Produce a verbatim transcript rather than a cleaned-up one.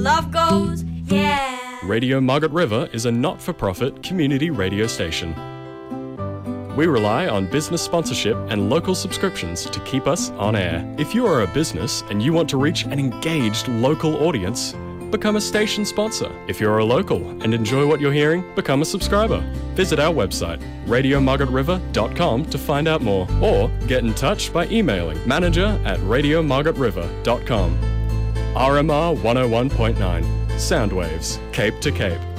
Love goes, yeah. Radio Margaret River is a not-for-profit community radio station. We rely on business sponsorship and local subscriptions to keep us on air. If you are a business and you want to reach an engaged local audience, become a station sponsor. If you're a local and enjoy what you're hearing, become a subscriber. Visit our website, radio margaret river dot com, to find out more, or get in touch by emailing manager at radio margaret river dot com. R M R one oh one point nine, Soundwaves, Cape to Cape.